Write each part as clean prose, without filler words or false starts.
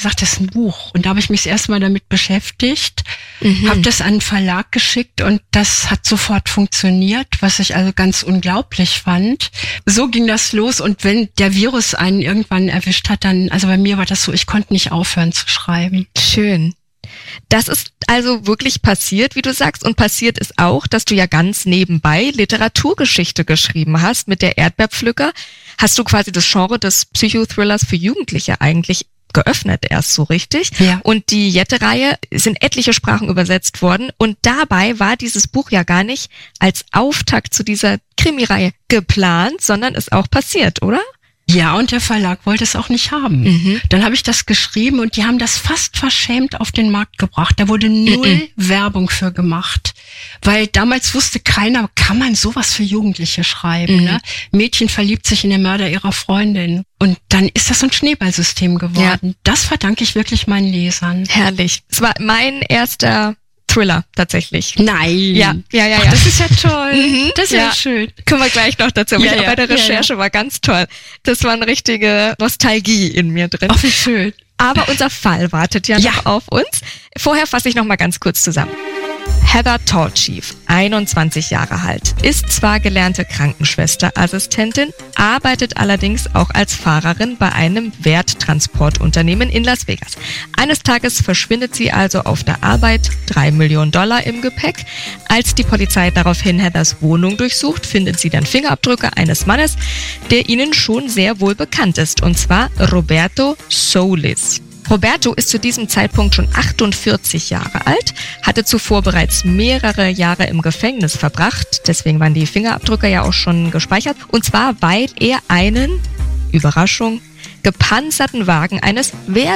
gesagt, das ist ein Buch. Und da habe ich mich erstmal damit beschäftigt, habe das an den Verlag geschickt und das hat sofort funktioniert, was ich also ganz unglaublich fand. So ging das los und wenn der Virus einen irgendwann erwischt hat, dann, also bei mir war das so, ich konnte nicht aufhören zu schreiben. Schön. Das ist also wirklich passiert, wie du sagst, und passiert ist auch, dass du ja ganz nebenbei Literaturgeschichte geschrieben hast mit der Erdbeerpflücker. Hast du quasi das Genre des Psychothrillers für Jugendliche eigentlich geöffnet erst so richtig? Ja. Und die Jette-Reihe sind etliche Sprachen übersetzt worden und dabei war dieses Buch ja gar nicht als Auftakt zu dieser Krimireihe geplant, sondern ist auch passiert, oder? Ja, und der Verlag wollte es auch nicht haben. Dann habe ich das geschrieben und die haben das fast verschämt auf den Markt gebracht. Da wurde null Werbung für gemacht. Weil damals wusste keiner, kann man sowas für Jugendliche schreiben? Ne? Mädchen verliebt sich in den Mörder ihrer Freundin. Und dann ist das so ein Schneeballsystem geworden. Ja. Das verdanke ich wirklich meinen Lesern. Herrlich. Es war mein erster Thriller tatsächlich. Nein. Ja. Ach, das ist ja toll. Das ist ja schön. Kommen wir gleich noch dazu. Aber bei der Recherche war ganz toll. Das war eine richtige Nostalgie in mir drin. Ach, wie schön. Aber unser Fall wartet ja noch auf uns. Vorher fasse ich noch mal ganz kurz zusammen. Heather Tallchief, 21 Jahre alt, ist zwar gelernte Krankenschwester, Assistentin, arbeitet allerdings auch als Fahrerin bei einem Werttransportunternehmen in Las Vegas. Eines Tages verschwindet sie also auf der Arbeit, $3 Millionen im Gepäck. Als die Polizei daraufhin Heathers Wohnung durchsucht, findet sie dann Fingerabdrücke eines Mannes, der ihnen schon sehr wohl bekannt ist, und zwar Roberto Solis. Roberto ist zu diesem Zeitpunkt schon 48 Jahre alt, hatte zuvor bereits mehrere Jahre im Gefängnis verbracht, deswegen waren die Fingerabdrücke ja auch schon gespeichert, und zwar weil er einen, Überraschung, gepanzerten Wagen eines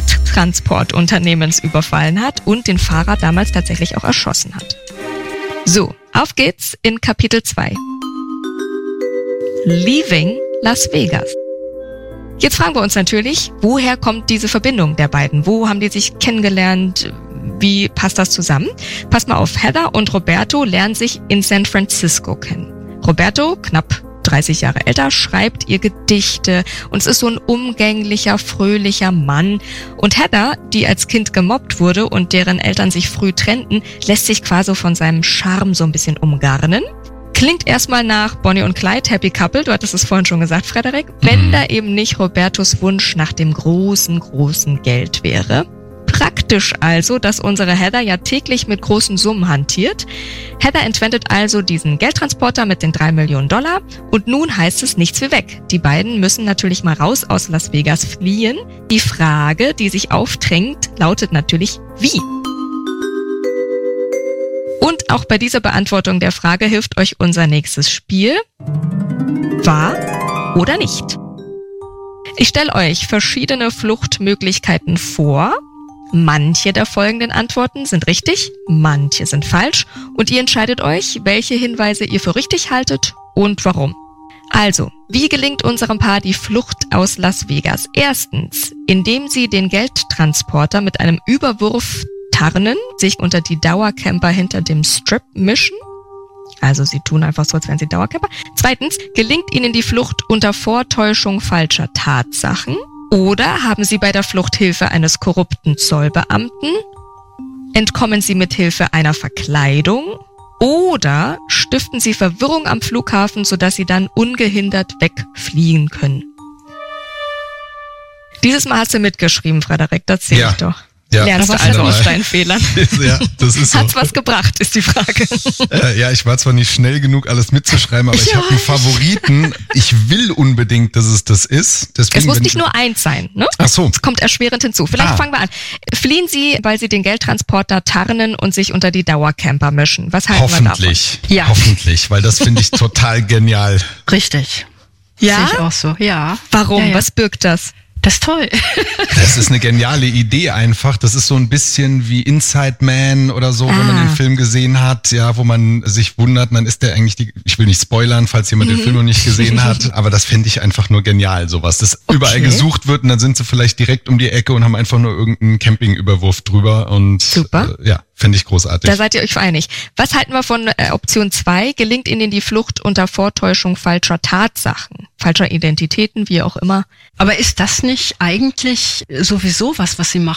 Werttransportunternehmens überfallen hat und den Fahrer damals tatsächlich auch erschossen hat. So, auf geht's in Kapitel 2. Leaving Las Vegas. Jetzt fragen wir uns natürlich, woher kommt diese Verbindung der beiden? Wo haben die sich kennengelernt? Wie passt das zusammen? Passt mal auf, Heather und Roberto lernen sich in San Francisco kennen. Roberto, knapp 30 Jahre älter, schreibt ihr Gedichte und es ist so ein umgänglicher, fröhlicher Mann. Und Heather, die als Kind gemobbt wurde und deren Eltern sich früh trennten, lässt sich quasi von seinem Charme so ein bisschen umgarnen. Klingt erstmal nach Bonnie und Clyde, Happy Couple, du hattest es vorhin schon gesagt, Frederik, wenn da eben nicht Robertos Wunsch nach dem großen, großen Geld wäre. Praktisch also, dass unsere Heather ja täglich mit großen Summen hantiert. Heather entwendet also diesen Geldtransporter mit den $3 Millionen und nun heißt es nichts wie weg. Die beiden müssen natürlich mal raus aus Las Vegas fliehen. Die Frage, die sich aufdrängt, lautet natürlich, wie? Und auch bei dieser Beantwortung der Frage hilft euch unser nächstes Spiel. Wahr oder nicht? Ich stelle euch verschiedene Fluchtmöglichkeiten vor. Manche der folgenden Antworten sind richtig, manche sind falsch. Und ihr entscheidet euch, welche Hinweise ihr für richtig haltet und warum. Also, wie gelingt unserem Paar die Flucht aus Las Vegas? Erstens, indem sie den Geldtransporter mit einem Überwurf tarnen, sich unter die Dauercamper hinter dem Strip mischen. Also sie tun einfach so, als wären sie Dauercamper. Zweitens, gelingt ihnen die Flucht unter Vortäuschung falscher Tatsachen? Oder haben sie bei der Flucht Hilfe eines korrupten Zollbeamten? Entkommen sie mit Hilfe einer Verkleidung? Oder stiften sie Verwirrung am Flughafen, sodass sie dann ungehindert wegfliehen können? Dieses Mal hast du mitgeschrieben, Frederik, das sehe ich doch. Ja, lernst du also aus deinen Fehlern. Ja, das ist so. Hat's was gebracht, ist die Frage. Ja, ich war zwar nicht schnell genug, alles mitzuschreiben, aber ich habe einen Favoriten. Ich will unbedingt, dass es das ist. Deswegen, es muss nicht nur eins sein, ne? Ach so. Es kommt erschwerend hinzu. Vielleicht fangen wir an. Fliehen Sie, weil Sie den Geldtransporter tarnen und sich unter die Dauercamper mischen. Was halten wir davon? Ja. Hoffentlich, weil das finde ich total genial. Richtig. Ja? Sehe ich auch so, ja. Warum? Ja. Was birgt das? Das ist toll. Das ist eine geniale Idee einfach. Das ist so ein bisschen wie Inside Man oder so, wenn man den Film gesehen hat, ja, wo man sich wundert, dann ist der eigentlich ich will nicht spoilern, falls jemand den Film noch nicht gesehen hat, aber das finde ich einfach nur genial, sowas. Dass überall gesucht wird und dann sind sie vielleicht direkt um die Ecke und haben einfach nur irgendeinen Campingüberwurf drüber und super. Ja, finde ich großartig. Da seid ihr euch einig. Was halten wir von Option 2? Gelingt ihnen die Flucht unter Vortäuschung falscher Tatsachen, falscher Identitäten, wie auch immer? Aber ist das nicht eigentlich sowieso was sie machen?